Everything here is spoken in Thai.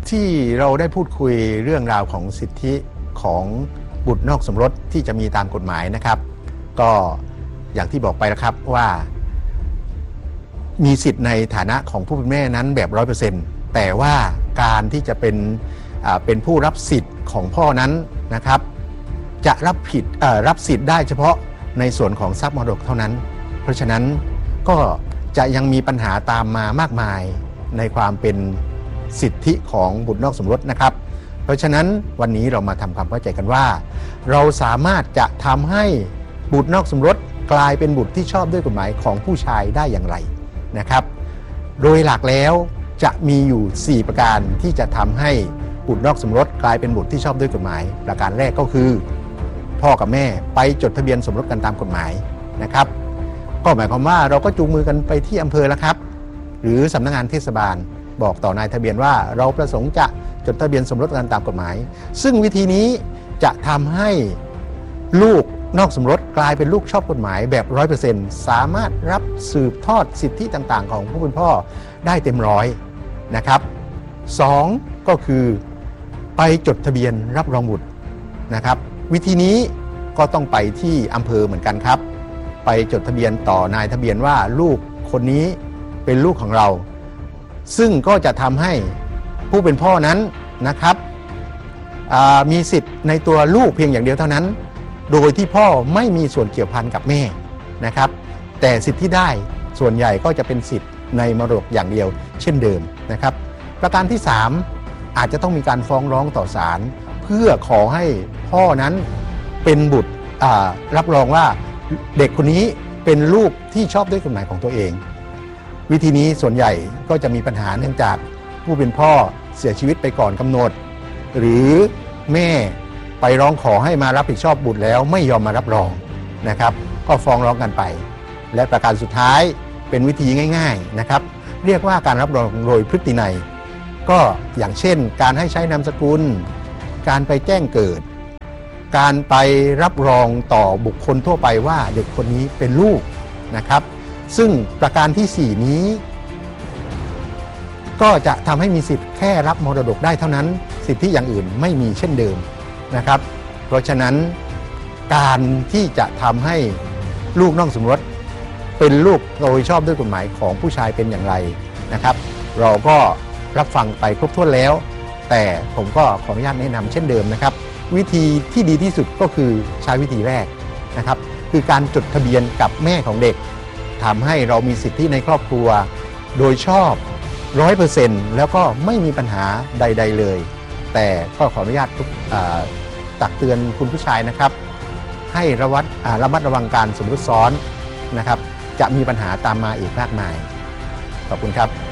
ที่เราได้พูดคุยเรื่องราวของสิทธิของบุตรนอกสมรสที่จะมีตามกฎหมายนะครับก็อย่างที่บอกไปแล้วครับว่ามีสิทธิ์ในฐานะของผู้เป็นแม่นั้นแบบ 100%แต่ว่าการที่จะเป็นผู้รับสิทธิ์ของพ่อนั้นนะครับจะรับสิทธิ์ได้เฉพาะในส่วนของทรัพย์มรดกเท่านั้นเพราะฉะนั้นก็จะยังมีปัญหาตามมามากมายในความเป็นสิทธิของบุตรนอกสมรสนะครับเพราะฉะนั้นวันนี้เรามาทำความเข้าใจกันว่าเราสามารถจะทำให้บุตรนอกสมรสกลายเป็นบุตรที่ชอบด้วยกฎหมายของผู้ชายได้อย่างไรนะครับโดยหลักแล้วจะมีอยู่4ประการที่จะทำให้บุตรนอกสมรสกลายเป็นบุตรที่ชอบด้วยกฎหมายประการแรกก็คือพ่อกับแม่ไปจดทะเบียนสมรสกันตามกฎหมายนะครับก็หมายความว่าเราก็จูงมือกันไปที่อำเภอแล้วครับหรือสำนักงานเทศบาลบอกต่อนายทะเบียนว่าเราประสงค์จะจดทะเบียนสมรสกันตามกฎหมายซึ่งวิธีนี้จะทำให้ลูกนอกสมรสกลายเป็นลูกชอบกฎหมายแบบ 100% สามารถรับสืบทอดสิทธิต่างๆของผู้เป็นพ่อได้เต็มร้อยนะครับ2ก็คือไปจดทะเบียนรับรองบุตรนะครับวิธีนี้ก็ต้องไปที่อำเภอเหมือนกันครับไปจดทะเบียนต่อนายทะเบียนว่าลูกคนนี้เป็นลูกของเราซึ่งก็จะทำให้ผู้เป็นพ่อนั้นนะครับมีสิทธิ์ในตัวลูกเพียงอย่างเดียวเท่านั้นโดยที่พ่อไม่มีส่วนเกี่ยวพันกับแม่นะครับแต่สิทธิ์ที่ได้ส่วนใหญ่ก็จะเป็นสิทธิ์ในมรดกอย่างเดียวเช่นเดิมนะครับประการที่3อาจจะต้องมีการฟ้องร้องต่อศาลเพื่อขอให้พ่อนั้นเป็นบุตรรับรองว่าเด็กคนนี้เป็นลูกที่ชอบด้วยกฎหมายของตัวเองวิธีนี้ส่วนใหญ่ก็จะมีปัญหาเนื่องจากผู้เป็นพ่อเสียชีวิตไปก่อนกำหนดหรือแม่ไปร้องขอให้มารับผิดชอบบุตรแล้วไม่ยอมมารับรองนะครับก็ฟ้องร้องกันไปและประการสุดท้ายเป็นวิธีง่ายๆนะครับเรียกว่าการรับรองโดยพฤตินัยก็อย่างเช่นการให้ใช้นามสกุลการไปแจ้งเกิดการไปรับรองต่อบุคคลทั่วไปว่าเด็กคนนี้เป็นลูกนะครับซึ่งประการที่4นี้ก็จะทำให้มีสิทธิ์แค่รับมรดกได้เท่านั้นสิทธิอย่างอื่นไม่มีเช่นเดิมนะครับเพราะฉะนั้นการที่จะทำให้ลูกนอกสมรสเป็นลูกโดยชอบด้วยกฎหมายของผู้ชายเป็นอย่างไรนะครับเราก็รับฟังไปครบถ้วนแล้วแต่ผมก็ขออนุญาตแนะนำเช่นเดิมนะครับวิธีที่ดีที่สุดก็คือใช้วิธีแรกนะครับคือการจดทะเบียนกับแม่ของเด็กทำให้เรามีสิทธิในครอบครัวโดยชอบ 100% แล้วก็ไม่มีปัญหาใดๆเลยแต่ก็ขออนุญาตตักเตือนคุณผู้ชายนะครับให้ระมัดระวังการสมรสซ้อนนะครับจะมีปัญหาตามมาอีกมากมายขอบคุณครับ